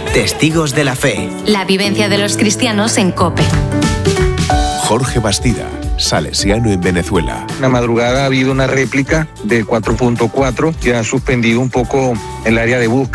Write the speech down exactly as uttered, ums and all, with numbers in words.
Testigos de la Fe. La vivencia de los cristianos en COPE. Jorge Bastida, salesiano en Venezuela. En la madrugada ha habido una réplica de cuatro punto cuatro que ha suspendido un poco el área de búsqueda.